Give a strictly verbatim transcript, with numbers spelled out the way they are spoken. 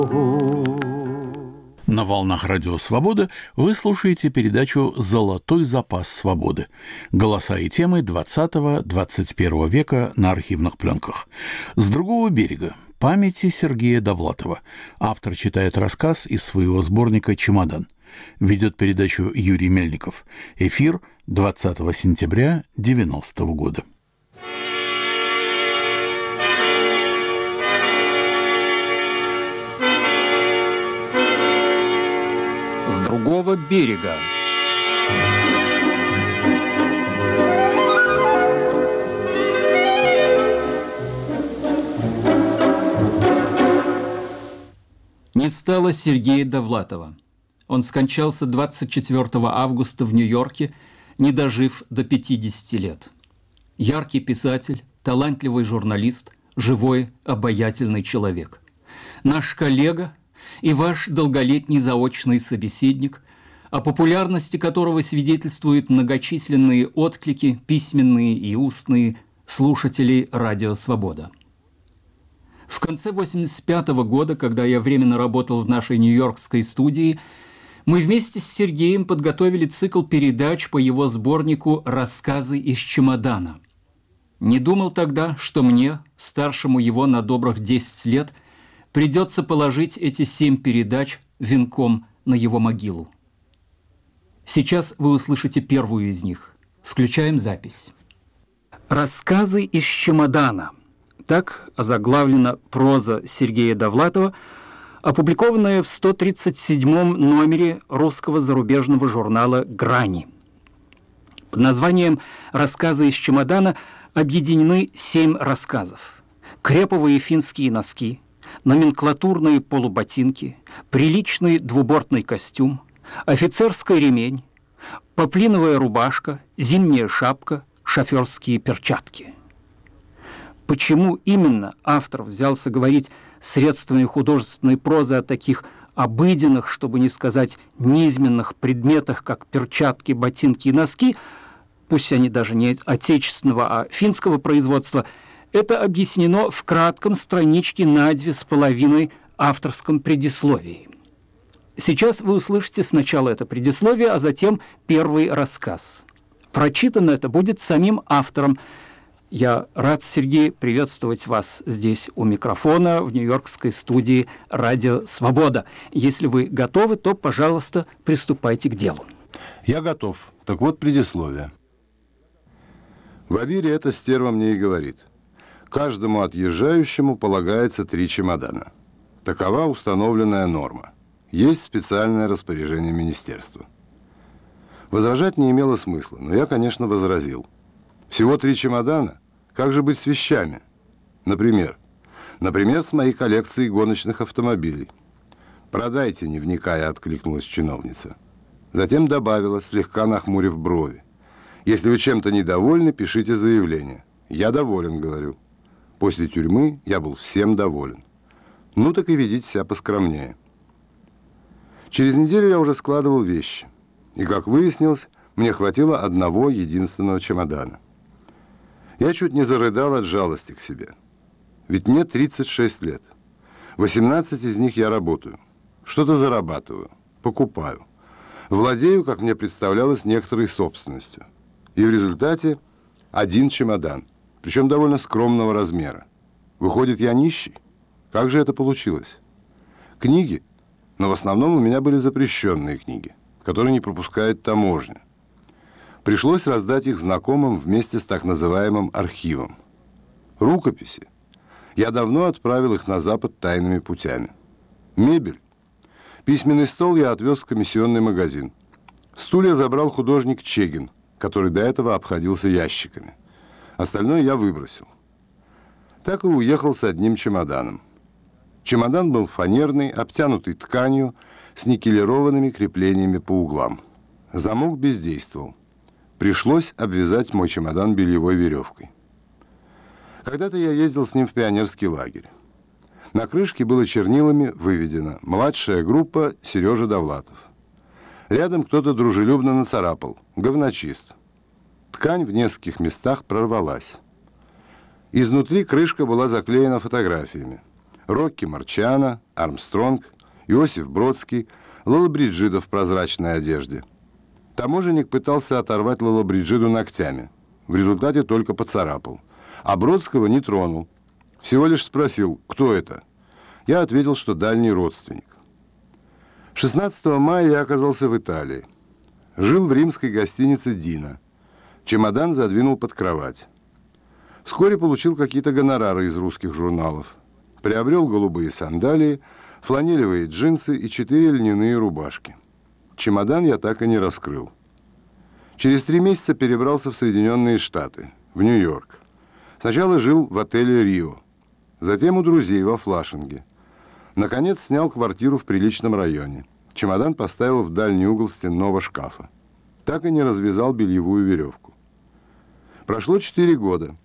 На волнах Радио Свобода вы слушаете передачу «Золотой запас свободы». Голоса и темы двадцатого-двадцать первого века на архивных пленках. С другого берега. Памяти Сергея Довлатова. Автор читает рассказ из своего сборника «Чемодан». Ведет передачу Юрий Мельников. Эфир двадцатого сентября девяностого года. С другого берега. Не стало Сергея Довлатова. Он скончался двадцать четвёртого августа в Нью-Йорке, не дожив до пятидесяти лет. Яркий писатель, талантливый журналист, живой, обаятельный человек. Наш коллега и ваш долголетний заочный собеседник, о популярности которого свидетельствуют многочисленные отклики, письменные и устные, слушателей «Радио Свобода». В конце восемьдесят пятого года, когда я временно работал в нашей нью-йоркской студии, мы вместе с Сергеем подготовили цикл передач по его сборнику «Рассказы из чемодана». Не думал тогда, что мне, старшему его на добрых десять лет, придется положить эти семь передач венком на его могилу. Сейчас вы услышите первую из них. Включаем запись. «Рассказы из чемодана». Так озаглавлена проза Сергея Довлатова, опубликованная в сто тридцать седьмом номере русского зарубежного журнала «Грани». Под названием «Рассказы из чемодана» объединены семь рассказов. Креповые финские носки, номенклатурные полуботинки, приличный двубортный костюм, офицерский ремень, поплиновая рубашка, зимняя шапка, шоферские перчатки. Почему именно автор взялся говорить средствами художественной прозы о таких обыденных, чтобы не сказать низменных предметах, как перчатки, ботинки и носки, пусть они даже не отечественного, а финского производства, это объяснено в кратком страничке на две с половиной авторском предисловии. Сейчас вы услышите сначала это предисловие, а затем первый рассказ. Прочитано это будет самим автором. Я рад, Сергей, приветствовать вас здесь у микрофона в нью-йоркской студии «Радио Свобода». Если вы готовы, то, пожалуйста, приступайте к делу. Я готов. Так вот предисловие. В Авире эта стерва мне и говорит. Каждому отъезжающему полагается три чемодана. Такова установленная норма. Есть специальное распоряжение министерства. Возражать не имело смысла, но я, конечно, возразил. Всего три чемодана? Как же быть с вещами? Например, например, с моей коллекцией гоночных автомобилей. «Продайте, не вникая», — откликнулась чиновница. Затем добавила, слегка нахмурив брови. «Если вы чем-то недовольны, пишите заявление». «Я доволен», — говорю. После тюрьмы я был всем доволен. Ну так и ведите себя поскромнее. Через неделю я уже складывал вещи. И, как выяснилось, мне хватило одного единственного чемодана. Я чуть не зарыдал от жалости к себе. Ведь мне тридцать шесть лет. восемнадцать из них я работаю. Что-то зарабатываю, покупаю. Владею, как мне представлялось, некоторой собственностью. И в результате один чемодан, причем довольно скромного размера. Выходит, я нищий? Как же это получилось? Книги, но в основном у меня были запрещенные книги, которые не пропускает таможня. Пришлось раздать их знакомым вместе с так называемым архивом. Рукописи. Я давно отправил их на Запад тайными путями. Мебель. Письменный стол я отвез в комиссионный магазин. Стулья забрал художник Чегин, который до этого обходился ящиками. Остальное я выбросил. Так и уехал с одним чемоданом. Чемодан был фанерный, обтянутый тканью, с никелированными креплениями по углам. Замок бездействовал. Пришлось обвязать мой чемодан бельевой веревкой. Когда-то я ездил с ним в пионерский лагерь. На крышке было чернилами выведено «Младшая группа Сережа Довлатов». Рядом кто-то дружелюбно нацарапал «Говночист». Ткань в нескольких местах прорвалась. Изнутри крышка была заклеена фотографиями. Рокки Марчиано, Армстронг, Иосиф Бродский, Лоллобриджида в прозрачной одежде. Таможенник пытался оторвать Лоллобриджиду ногтями. В результате только поцарапал. А Бродского не тронул. Всего лишь спросил, кто это. Я ответил, что дальний родственник. шестнадцатого мая я оказался в Италии. Жил в римской гостинице «Дина». Чемодан задвинул под кровать. Вскоре получил какие-то гонорары из русских журналов. Приобрел голубые сандалии, фланелевые джинсы и четыре льняные рубашки. Чемодан я так и не раскрыл. Через три месяца перебрался в Соединенные Штаты, в Нью-Йорк. Сначала жил в отеле «Рио», затем у друзей во Флашинге. Наконец снял квартиру в приличном районе. Чемодан поставил в дальний угол стенного шкафа. Так и не развязал бельевую веревку. Прошло четыре года.